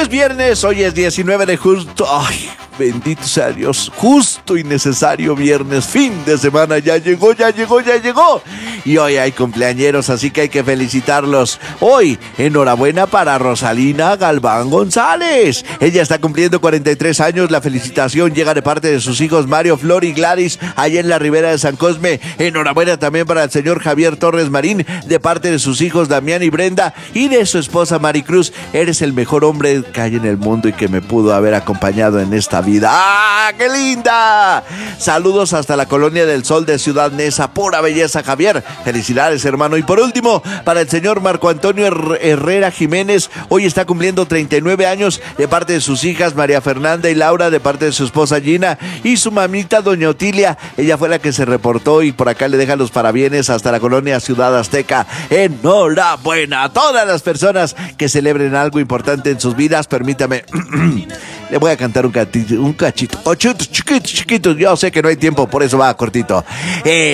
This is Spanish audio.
hoy es 19 de justo. Ay, bendito sea Dios, justo y necesario viernes, fin de semana, ya llegó. Y hoy hay cumpleañeros, así que hay que felicitarlos. Hoy, enhorabuena para Rosalina Galván González. Ella está cumpliendo 43 años. La felicitación llega de parte de sus hijos Mario, Flor y Gladys, allá en la Ribera de San Cosme. Enhorabuena también para el señor Javier Torres Marín, de parte de sus hijos Damián y Brenda, y de su esposa Maricruz. Eres el mejor hombre que hay en el mundo y que me pudo haber acompañado en esta vida. ¡Ah, qué linda! Saludos hasta la Colonia del Sol de Ciudad Neza. Pura belleza, Javier. Felicidades, hermano. Y por último, para el señor Marco Antonio Herrera Jiménez, hoy está cumpliendo 39 años, de parte de sus hijas María Fernanda y Laura, de parte de su esposa Gina y su mamita Doña Otilia. Ella fue la que se reportó y por acá le deja los parabienes hasta la Colonia Ciudad Azteca. Enhorabuena a todas las personas que celebren algo importante en sus vidas. Permítame, le voy a cantar un cachito, chiquito. Yo sé que no hay tiempo, por eso va cortito.